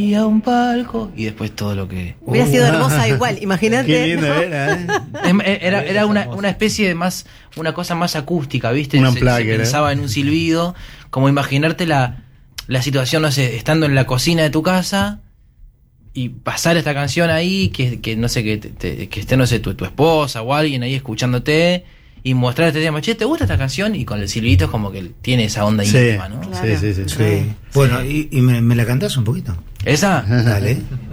Y a un palco y después todo lo que... Hubiera sido hermosa igual, imagínate. Qué lindo ¿no? Era una especie de más, una cosa más acústica, ¿viste? Un Se unplugger, pensaba en un silbido, como imaginarte la situación, no sé, estando en la cocina de tu casa y pasar esta canción ahí, que no sé, que esté, no sé, tu esposa o alguien ahí escuchándote y mostrar este tema, che, ¿te gusta esta canción? Y con el silbito es como que tiene esa onda íntima, ¿no? Claro. Sí. Sí. Bueno, y me la cantás un poquito. ¿Esa? Dale.